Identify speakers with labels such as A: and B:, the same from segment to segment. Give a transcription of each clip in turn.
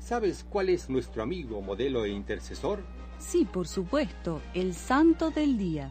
A: ¿Sabes cuál es nuestro amigo, modelo e intercesor?
B: Sí, por supuesto, el santo del día.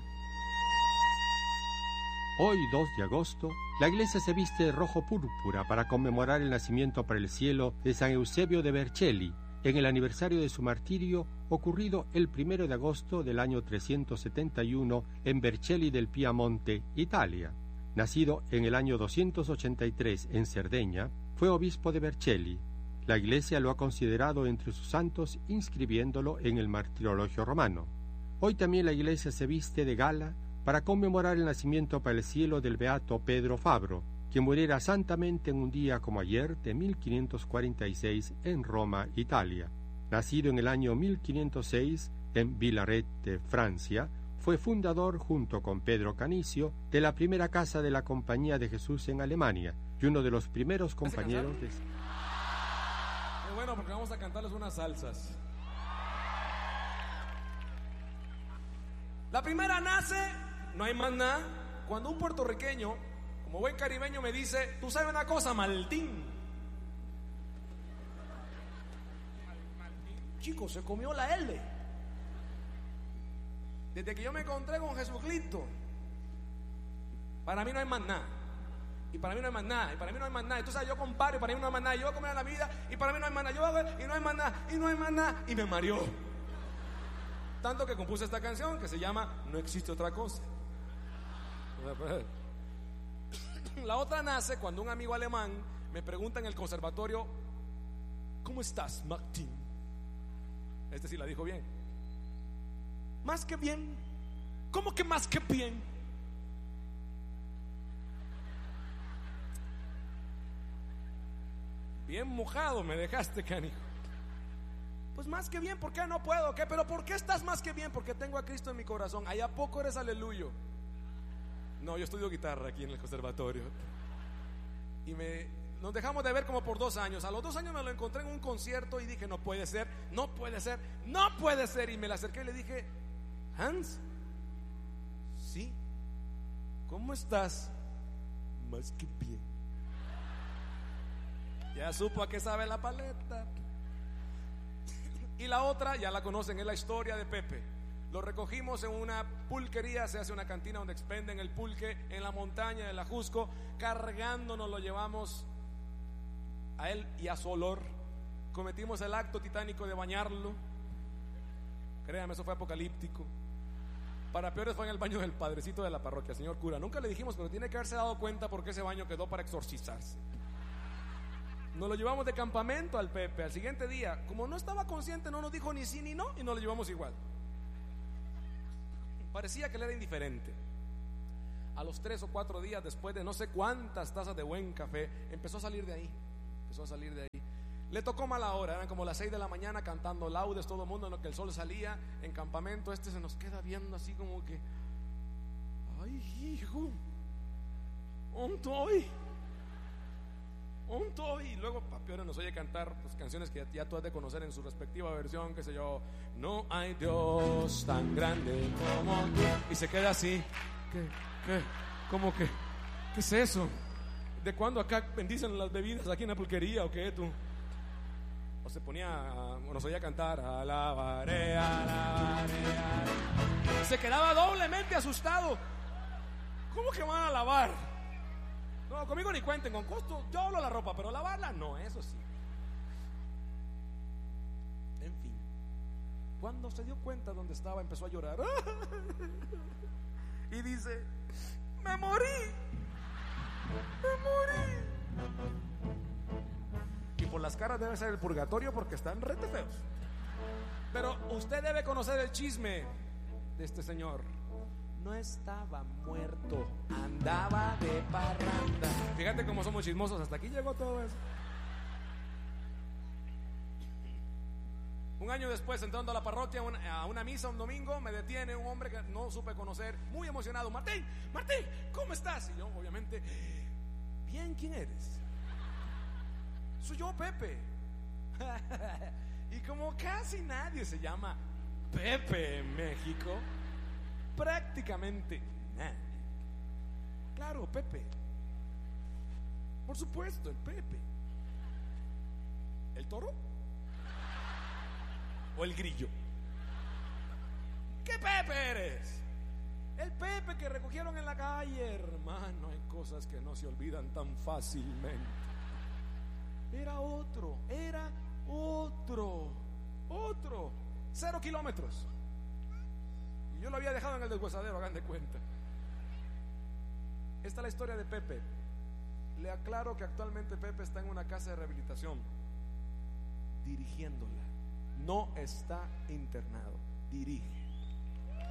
A: Hoy, 2 de agosto, la iglesia se viste de rojo púrpura para conmemorar el nacimiento para el cielo de San Eusebio de Vercelli, en el aniversario de su martirio ocurrido el 1 de agosto del año 371 en Vercelli del Piamonte, Italia. Nacido en el año 283 en Cerdeña, fue obispo de Vercelli. La iglesia lo ha considerado entre sus santos, inscribiéndolo en el martirologio romano. Hoy también la iglesia se viste de gala para conmemorar el nacimiento para el cielo del beato Pedro Fabro, quien muriera santamente en un día como ayer de 1546 en Roma, Italia. Nacido en el año 1506 en Villaret, Francia, fue fundador, junto con Pedro Canicio, de la primera casa de la Compañía de Jesús en Alemania y uno de los primeros compañeros de...
C: Bueno, porque vamos a cantarles unas salsas. La primera nace, no hay más nada, cuando un puertorriqueño, como buen caribeño, me dice: tú sabes una cosa, Maltín. Chico, se comió la L. Desde que yo me encontré con Jesucristo, para mí no hay más nada. Y para mí no hay más nada, y para mí no hay más nada. Entonces yo comparo, y para mí no hay más nada. Yo voy a comer a la vida, y para mí no hay más nada. Yo hago, y no hay más nada, y no hay más nada. Y me mareó. Tanto que compuse esta canción que se llama No existe otra cosa. La otra nace cuando un amigo alemán me pregunta en el conservatorio: ¿cómo estás, Martín? Este sí la dijo bien. Más que bien. ¿Cómo que más que bien? Bien mojado me dejaste, canijo. Pues más que bien, ¿por qué no puedo? ¿Qué? Pero ¿por qué estás más que bien? Porque tengo a Cristo en mi corazón. ¿Allá poco eres aleluyo? No, yo estudio guitarra aquí en el conservatorio. Y nos dejamos de ver como por 2 años. A los 2 años me lo encontré en un concierto y dije: no puede ser, no puede ser, no puede ser. Y me le acerqué y le dije: Hans, sí, ¿cómo estás? Más que bien. Ya supo a qué sabe la paleta. Y la otra, ya la conocen, es la historia de Pepe. Lo recogimos en una pulquería, se hace una cantina donde expenden el pulque en la montaña de la Jusco. Cargándonos lo llevamos a él y a su olor. Cometimos el acto titánico de bañarlo. Créame, eso fue apocalíptico. Para peores fue en el baño del padrecito de la parroquia, señor cura. Nunca le dijimos, pero tiene que haberse dado cuenta porque ese baño quedó para exorcizarse. Nos lo llevamos de campamento al Pepe. Al siguiente día, como no estaba consciente, no nos dijo ni sí ni no, y nos lo llevamos igual. Parecía que él era indiferente. A los 3 o 4 días, después de no sé cuántas tazas de buen café, empezó a salir de ahí. Le tocó mala hora, eran como las 6 de la mañana, cantando laudes todo el mundo, en lo que el sol salía en campamento. Se nos queda viendo así como que: ay, hijo, ¿dónde estoy? Y luego Papione nos oye cantar pues, canciones que ya tú has de conocer en su respectiva versión, qué sé yo: no hay Dios tan grande como tú. Y se queda así: ¿Cómo que? ¿Qué es eso? ¿De cuándo acá bendicen las bebidas aquí en la pulquería o qué tú? O se ponía, o nos oía cantar: alabaré, alabaré, alabaré. Se quedaba doblemente asustado. ¿Cómo que van a lavar? No, conmigo ni cuenten, con costo yo hablo la ropa, pero lavarla no, eso sí. En fin, cuando se dio cuenta dónde estaba, empezó a llorar. Y dice: me morí. Y por las caras debe ser el purgatorio, porque están rete feos. Pero usted debe conocer el chisme de este señor. No estaba muerto, andaba de parranda. Fíjate cómo somos chismosos, hasta aquí llegó todo eso. Un año después, entrando a la parroquia a una misa un domingo, me detiene un hombre que no supe conocer, muy emocionado: Martín, ¿cómo estás? Y yo, obviamente: bien, ¿quién eres? Soy yo, Pepe. Y como casi nadie se llama Pepe en México, prácticamente nadie. Claro, Pepe. Por supuesto, el Pepe. ¿El toro? o el grillo. ¿Qué Pepe eres? El Pepe que recogieron en la calle. Hermano, hay cosas que no se olvidan tan fácilmente. Era otro. 0 kilómetros. Y yo lo había dejado en el deshuesadero, hagan de cuenta. Esta es la historia de Pepe. Le aclaro que actualmente Pepe está en una casa de rehabilitación, dirigiéndola. No está internado, dirige.